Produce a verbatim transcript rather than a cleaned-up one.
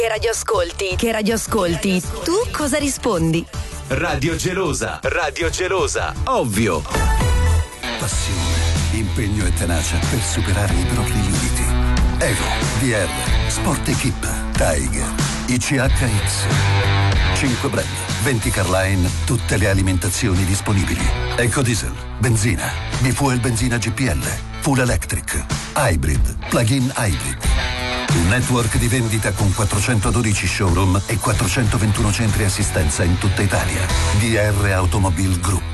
Che radio ascolti? Che radio ascolti? Tu cosa rispondi? Radio Gelosa, Radio Gelosa, ovvio. Passione, impegno e tenacia per superare i propri limiti. Evo, D R, Sport Equip, Tiger, I C H X. cinque brand, venti Carline, tutte le alimentazioni disponibili. Ecodiesel, benzina, bifuel benzina G P L, full electric, hybrid, plug-in hybrid. Un network di vendita con quattrocentododici showroom e quattrocentoventuno centri assistenza in tutta Italia. D R Automobile Group.